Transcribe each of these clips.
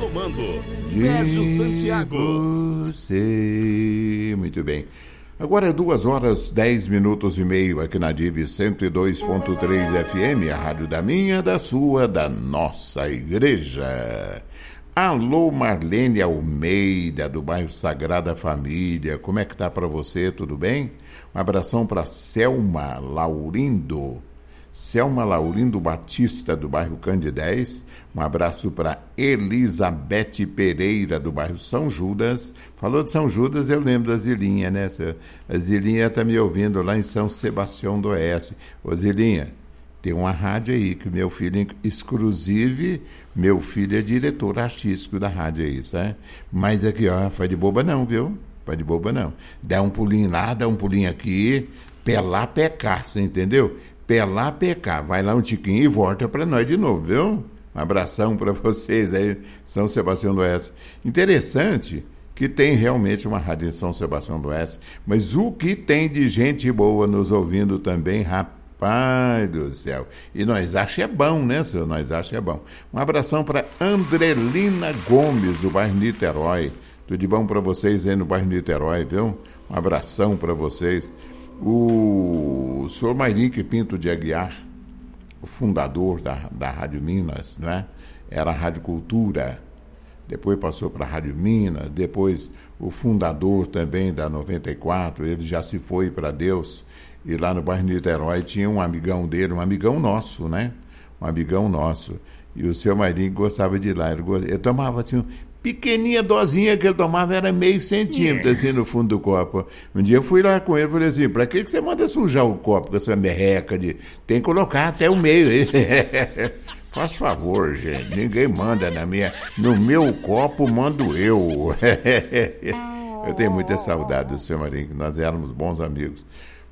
comando, Sérgio Santiago. Você, muito bem. Agora é 2h10 aqui na Div 102.3 FM, a rádio da minha, da sua, da nossa igreja. Alô, Marlene Almeida, do bairro Sagrada Família, como é que tá para você, tudo bem? Um abração para Selma Laurindo Batista, do bairro Candidez. Um abraço para Elizabeth Pereira, do bairro São Judas. Falou de São Judas, eu lembro da Zilinha, né? A Zilinha está me ouvindo lá em São Sebastião do Oeste. Ô Zilinha, tem uma rádio aí que meu filho, inclusive, meu filho é diretor artístico da rádio aí, sabe? Mas aqui, ó, faz de boba não, viu? Faz de boba não. Dá um pulinho lá, dá um pulinho aqui, pé lá, pé cá, você entendeu? Pé lá, pé cá. Vai lá um tiquinho e volta para nós de novo, viu? Um abração para vocês aí, São Sebastião do Oeste. Interessante que tem realmente uma rádio em São Sebastião do Oeste, mas o que tem de gente boa nos ouvindo também, rapaz do céu. E nós achamos bom, né, senhor? Nós achamos bom. Um abração para Andrelina Gomes, do bairro Niterói. Tudo de bom para vocês aí no bairro Niterói, viu? Um abração para vocês. O senhor Mairique Pinto de Aguiar, o fundador da Rádio Minas, né? Era a Rádio Cultura, depois passou para a Rádio Minas, depois o fundador também da 94, ele já se foi para Deus, e lá no bairro Niterói tinha um amigão dele, um amigão nosso, né? Um amigão nosso, e o senhor Mairique gostava de ir lá, ele tomava assim, pequenininha dosinha que ele tomava era meio centímetro, assim, no fundo do copo. Um dia eu fui lá com ele e falei assim, pra que você manda sujar o copo com essa merreca de... Tem que colocar até o meio aí. Faz favor, gente, ninguém manda no meu copo, mando eu. Eu tenho muita saudade do seu Marinho, que nós éramos bons amigos.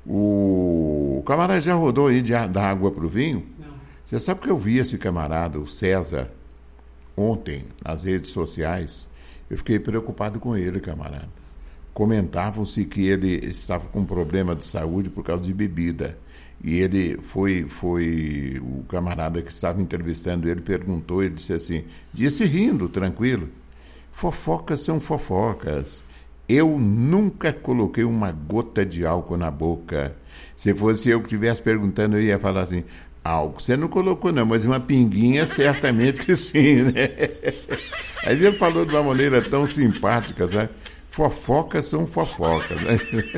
O camarada já rodou aí da água pro vinho? Não. Você sabe que eu vi esse camarada, o César, ontem, nas redes sociais. Eu fiquei preocupado com ele, camarada. Comentavam-se que ele estava com problema de saúde por causa de bebida. E ele foi o camarada que estava entrevistando ele, perguntou, ele disse rindo, tranquilo, fofocas são fofocas. Eu nunca coloquei uma gota de álcool na boca. Se fosse eu que estivesse perguntando, eu ia falar assim, álcool você não colocou não, mas uma pinguinha certamente que sim, né? Aí ele falou de uma maneira tão simpática, sabe? Fofocas são fofocas, né?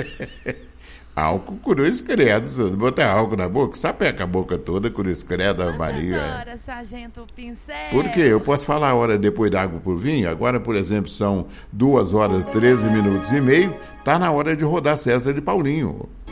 Álcool, cruz credo, se você botar álcool na boca, sapeca a boca toda, cruz credo, Maria. Quantas horas, sargento Pincel? Por quê? Eu posso falar a hora depois da água por vinho? Agora, por exemplo, são 2h13 minutos e meio, tá na hora de rodar César de Paulinho.